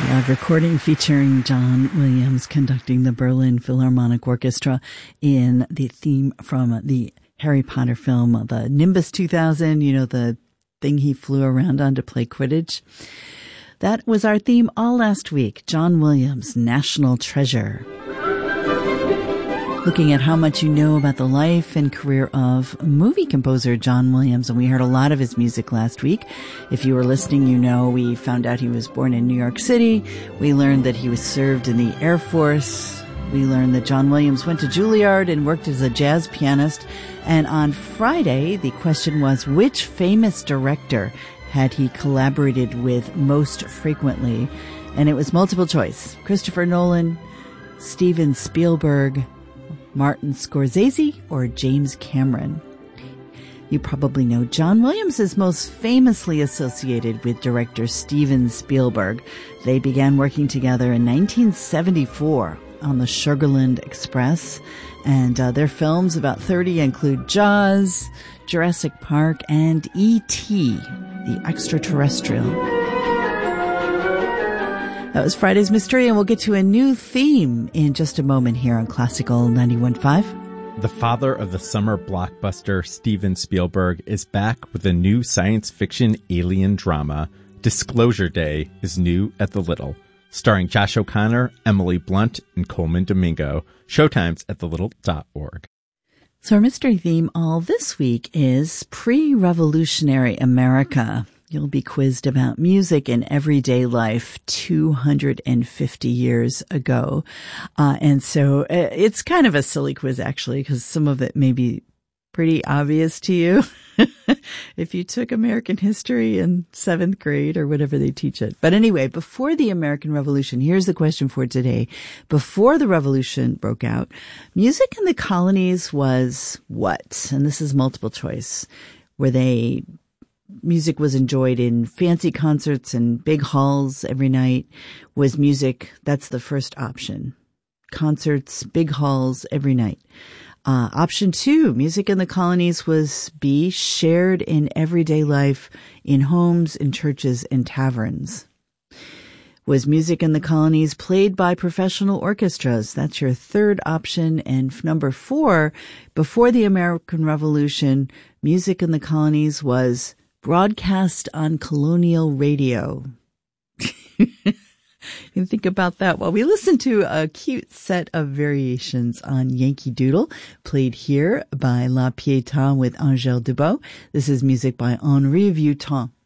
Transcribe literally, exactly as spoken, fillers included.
A recording featuring John Williams conducting the Berlin Philharmonic Orchestra in the theme from the Harry Potter film, the Nimbus two thousand, you know, the thing he flew around on to play Quidditch. That was our theme all last week, John Williams, National Treasure. Looking at how much you know about the life and career of movie composer John Williams, and we heard a lot of his music last week. If you were listening, you know we found out he was born in New York City. We learned that he was served in the Air Force. We learned that John Williams went to Juilliard and worked as a jazz pianist. And on Friday, the question was, which famous director had he collaborated with most frequently? And it was multiple choice. Christopher Nolan, Steven Spielberg, Martin Scorsese, or James Cameron. You probably know John Williams is most famously associated with director Steven Spielberg. They began working together in nineteen seventy-four on the Sugarland Express, and uh, their films, about thirty, include Jaws, Jurassic Park, and E T, the Extraterrestrial. That was Friday's Mystery, and we'll get to a new theme in just a moment here on Classical ninety-one point five. The father of the summer blockbuster, Steven Spielberg, is back with a new science fiction alien drama. Disclosure Day is new at the Little, starring Josh O'Connor, Emily Blunt, and Coleman Domingo. Showtimes at the little dot org. So our mystery theme all this week is pre-revolutionary America. You'll be quizzed about music in everyday life two hundred fifty years ago. Uh, and so uh, it's kind of a silly quiz, actually, because some of it may be pretty obvious to you if you took American history in seventh grade or whatever they teach it. But anyway, before the American Revolution, here's the question for today. Before the revolution broke out, music in the colonies was what? And this is multiple choice. Were they... Music was enjoyed in fancy concerts and big halls every night? Was music, that's the first option. Concerts, big halls every night. Uh, option two, music in the colonies was B, shared in everyday life in homes, in churches, and taverns. Was music in the colonies played by professional orchestras? That's your third option. And number four, before the American Revolution, music in the colonies was broadcast on colonial radio. You can think about that while we listen to a cute set of variations on Yankee Doodle, played here by La Pietà with Angèle Dubos. This is music by Henri Vieuxtemps.